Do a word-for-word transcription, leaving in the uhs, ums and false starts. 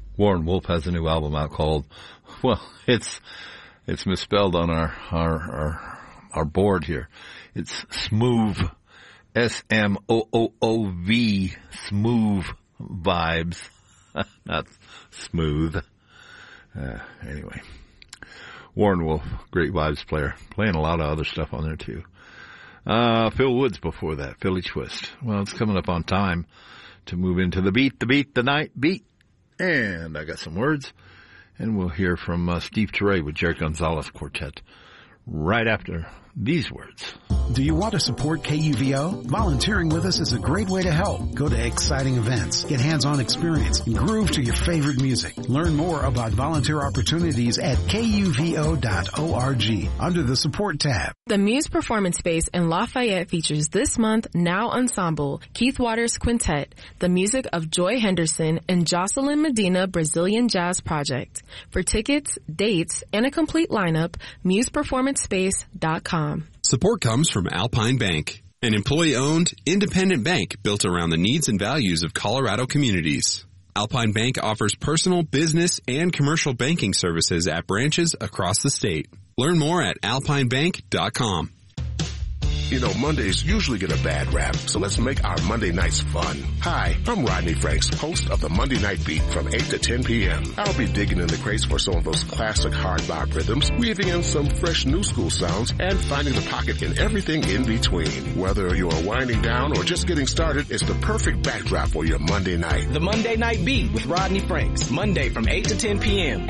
Warren Wolf has a new album out called, well, it's it's misspelled on our our our, our board here. It's Smooth, S M O O O V, Smooth Vibes, not smooth. Uh, anyway, Warren Wolf, great vibes player, playing a lot of other stuff on there too. Uh, Phil Woods before that, Philly Twist. Well, it's coming up on time to move into the beat, the beat, the night beat. And I got some words, and we'll hear from uh, Steve Teray with Jerry Gonzalez Quartet right after these words. Do you want to support K U V O? Volunteering with us is a great way to help. Go to exciting events, get hands-on experience, and groove to your favorite music. Learn more about volunteer opportunities at K U V O dot org under the support tab. The Muse Performance Space in Lafayette features this month Now Ensemble, Keith Waters Quintet, the music of Joy Henderson, and Jocelyn Medina Brazilian Jazz Project. For tickets, dates, and a complete lineup, muse performance space dot com. Support comes from Alpine Bank, an employee-owned, independent bank built around the needs and values of Colorado communities. Alpine Bank offers personal, business, and commercial banking services at branches across the state. Learn more at alpine bank dot com. You know, Mondays usually get a bad rap, so let's make our Monday nights fun. Hi, I'm Rodney Franks, host of the Monday Night Beat from eight to ten p.m. I'll be digging in the crates for some of those classic hard bop rhythms, weaving in some fresh new school sounds, and finding the pocket in everything in between. Whether you're winding down or just getting started, it's the perfect backdrop for your Monday night. The Monday Night Beat with Rodney Franks, Monday from eight to ten p.m.